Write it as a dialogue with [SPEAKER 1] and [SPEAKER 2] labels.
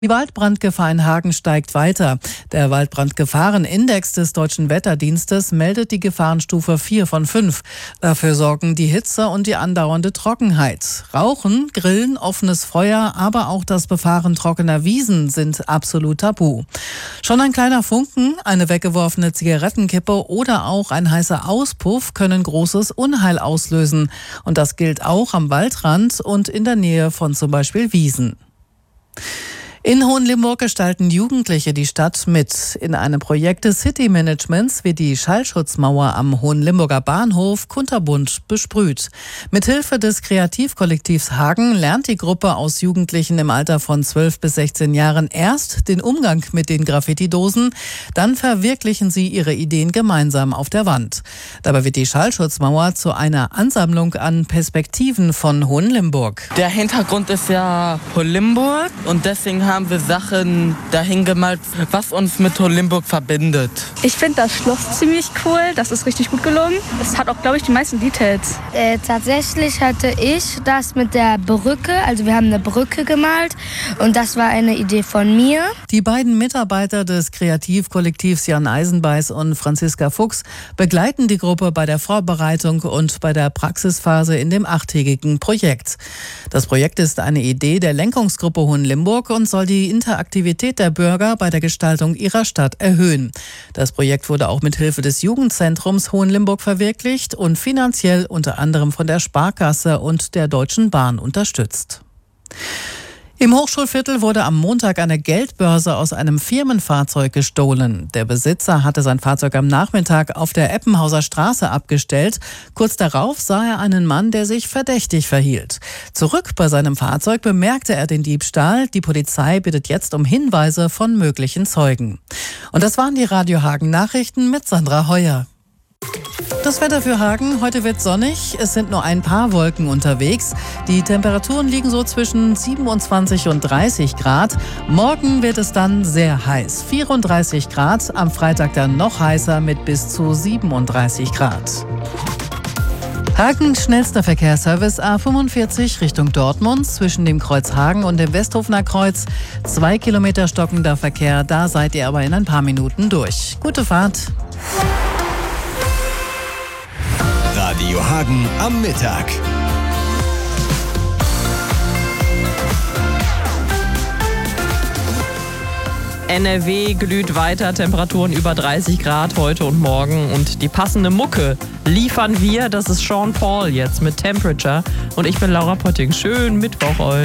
[SPEAKER 1] Die Waldbrandgefahr in Hagen steigt weiter. Der Waldbrandgefahrenindex des Deutschen Wetterdienstes meldet die Gefahrenstufe 4 von 5. Dafür sorgen die Hitze und die andauernde Trockenheit. Rauchen, Grillen, offenes Feuer, aber auch das Befahren trockener Wiesen sind absolut tabu. Schon ein kleiner Funken, eine weggeworfene Zigarettenkippe oder auch ein heißer Auspuff können großes Unheil auslösen. Und das gilt auch am Waldrand und in der Nähe von zum Beispiel Wiesen. In Hohenlimburg gestalten Jugendliche die Stadt mit. In einem Projekt des City-Managements wird die Schallschutzmauer am Hohenlimburger Bahnhof kunterbunt besprüht. Mithilfe des Kreativkollektivs Hagen lernt die Gruppe aus Jugendlichen im Alter von 12 bis 16 Jahren erst den Umgang mit den Graffiti-Dosen, dann verwirklichen sie ihre Ideen gemeinsam auf der Wand. Dabei wird die Schallschutzmauer zu einer Ansammlung an Perspektiven von Hohenlimburg.
[SPEAKER 2] Der Hintergrund ist ja Hohenlimburg und deswegen haben wir Sachen dahin gemalt, was uns mit Hohenlimburg verbindet.
[SPEAKER 3] Ich finde das Schloss ziemlich cool, das ist richtig gut gelungen. Es hat auch, glaube ich, die meisten Details.
[SPEAKER 4] Tatsächlich hatte ich das mit der Brücke, also wir haben eine Brücke gemalt und das war eine Idee von mir.
[SPEAKER 1] Die beiden Mitarbeiter des Kreativkollektivs Jan Eisenbeiß und Franziska Fuchs begleiten die Gruppe bei der Vorbereitung und bei der Praxisphase in dem 8-tägigen Projekt. Das Projekt ist eine Idee der Lenkungsgruppe Hohenlimburg und soll die Interaktivität der Bürger bei der Gestaltung ihrer Stadt erhöhen. Das Projekt wurde auch mit Hilfe des Jugendzentrums Hohenlimburg verwirklicht und finanziell unter anderem von der Sparkasse und der Deutschen Bahn unterstützt. Im Hochschulviertel wurde am Montag eine Geldbörse aus einem Firmenfahrzeug gestohlen. Der Besitzer hatte sein Fahrzeug am Nachmittag auf der Eppenhauser Straße abgestellt. Kurz darauf sah er einen Mann, der sich verdächtig verhielt. Zurück bei seinem Fahrzeug bemerkte er den Diebstahl. Die Polizei bittet jetzt um Hinweise von möglichen Zeugen. Und das waren die Radio Hagen Nachrichten mit Sandra Heuer. Das Wetter für Hagen: Heute wird sonnig, es sind nur ein paar Wolken unterwegs. Die Temperaturen liegen so zwischen 27 und 30 Grad. Morgen wird es dann sehr heiß, 34 Grad. Am Freitag dann noch heißer mit bis zu 37 Grad. Hagen schnellster Verkehrsservice A45 Richtung Dortmund zwischen dem Kreuz Hagen und dem Westhofener Kreuz. 2 Kilometer stockender Verkehr, da seid ihr aber in ein paar Minuten durch. Gute Fahrt.
[SPEAKER 5] Radio Hagen am Mittag.
[SPEAKER 6] NRW glüht weiter, Temperaturen über 30 Grad heute und morgen. Und die passende Mucke liefern wir. Das ist Sean Paul jetzt mit Temperature. Und ich bin Laura Pötting. Schönen Mittwoch euch.